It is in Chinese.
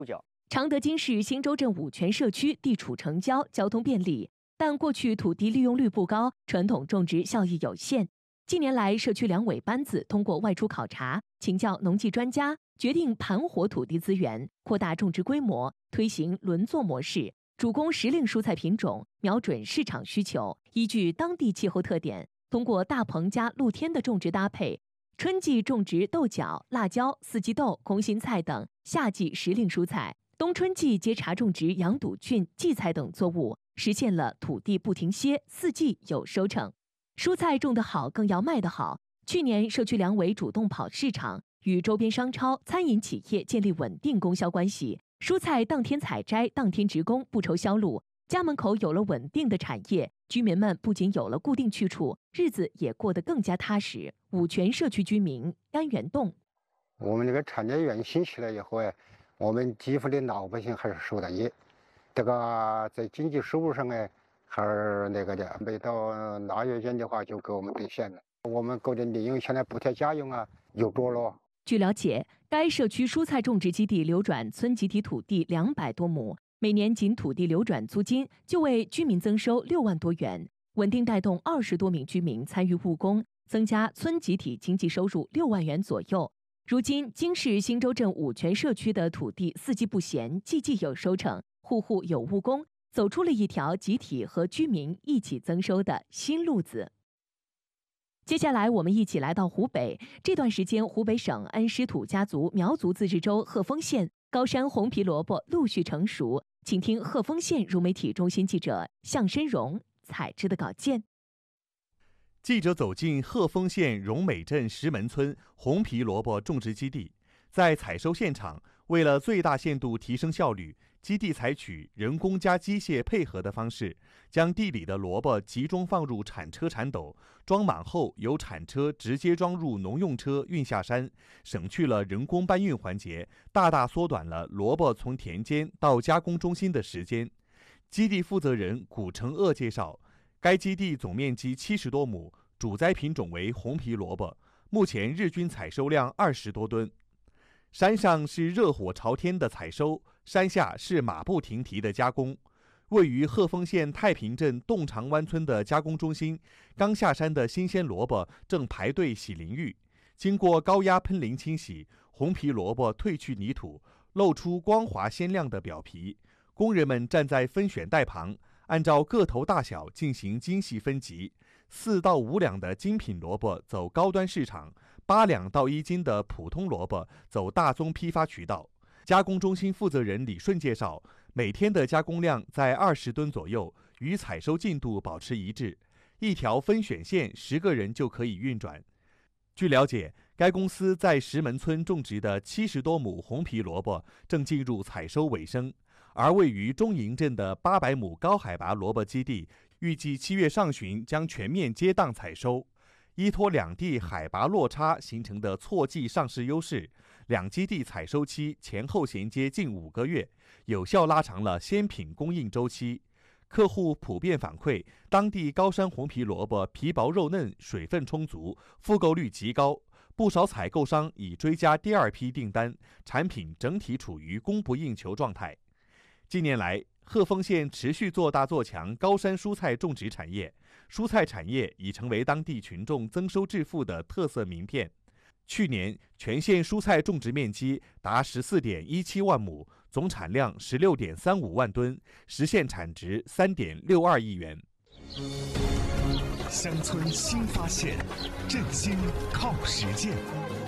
常德金市新洲镇五泉社区地处城郊，交通便利，但过去土地利用率不高，传统种植效益有限。近年来，社区两委班子通过外出考察，请教农技专家，决定盘活土地资源，扩大种植规模，推行轮作模式，主攻时令蔬菜品种，瞄准市场需求，依据当地气候特点，通过大棚加露天的种植搭配，春季种植豆角、辣椒、四季豆、空心菜等夏季时令蔬菜，冬春季接茬种植洋堵菌、荠菜等作物，实现了土地不停歇，四季有收成。蔬菜种得好，更要卖得好。去年，社区两委主动跑市场，与周边商超、餐饮企业建立稳定供销关系，蔬菜当天采摘、当天直供，不愁销路。家门口有了稳定的产业，居民们不仅有了固定去处，日子也过得更加踏实。五泉社区居民甘元栋： 我们这个产业园兴起来以后我们基层的老百姓还是受得益，这个在经济收入上还是那个的，每到腊月间的话就给我们兑现了。我们个人利用现在补贴家用有多了。 据了解，该社区蔬菜种植基地流转村集体土地200多亩，每年仅土地流转租金就为居民增收6万多元，稳定带动20多名居民参与务工，增加村集体经济收入6万元左右。如今，金市新洲镇五泉社区的土地四季不闲，季季有收成，户户有务工，走出了一条集体和居民一起增收的新路子。接下来，我们一起来到湖北。这段时间，湖北省恩施土家族苗族自治州鹤峰县高山红皮萝卜陆续成熟，请听鹤峰县融媒体中心记者向申荣采制的稿件。 记者走进鹤峰县荣美镇石门村红皮萝卜种植基地，在采收现场，为了最大限度提升效率，基地采取人工加机械配合的方式，将地里的萝卜集中放入铲车铲斗，装满后由铲车直接装入农用车运下山，省去了人工搬运环节，大大缩短了萝卜从田间到加工中心的时间。基地负责人古成鄂介绍，该基地总面积70多亩，主栽品种为红皮萝卜，目前日均采收量20多吨。山上是热火朝天的采收，山下是马不停蹄的加工。位于鹤峰县太平镇洞长湾村的加工中心，刚下山的新鲜萝卜正排队洗淋浴，经过高压喷淋清洗，红皮萝卜褪去泥土，露出光滑鲜亮的表皮。工人们站在分选袋旁，按照个头大小进行精细分级，4到5两的精品萝卜走高端市场，8两到1斤的普通萝卜走大宗批发渠道。加工中心负责人李顺介绍，每天的加工量在20吨左右，与采收进度保持一致。一条分选线10个人就可以运转。据了解，该公司在石门村种植的70多亩红皮萝卜正进入采收尾声，而位于中营镇的800亩高海拔萝卜基地，预计7月上旬将全面接档采收。依托两地海拔落差形成的错季上市优势，两基地采收期前后衔接近5个月，有效拉长了鲜品供应周期。客户普遍反馈，当地高山红皮萝卜皮薄肉嫩，水分充足，复购率极高。不少采购商已追加第2批订单，产品整体处于供不应求状态。近年来，鹤峰县持续做大做强高山蔬菜种植产业，蔬菜产业已成为当地群众增收致富的特色名片。去年，全县蔬菜种植面积达14.17万亩，总产量16.35万吨，实现产值3.62亿元。 乡村新发现，振兴靠实践。